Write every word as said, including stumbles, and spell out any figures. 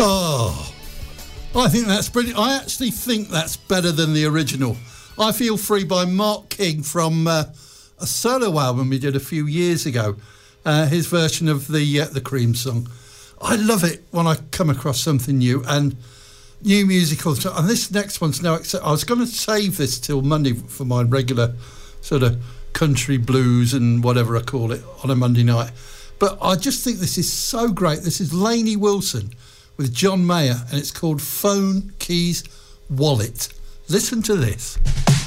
Oh, I think that's brilliant. I actually think that's better than the original. I Feel Free by Mark King from uh, a solo album he did a few years ago. Uh, his version of the uh, the Cream song. I love it when I come across something new and new musical. And this next one's now. I was going to save this till Monday for my regular sort of country blues and whatever I call it on a Monday night. But I just think this is so great. This is Lainey Wilson with John Mayer, and it's called Phone Keys Wallet. Listen to this.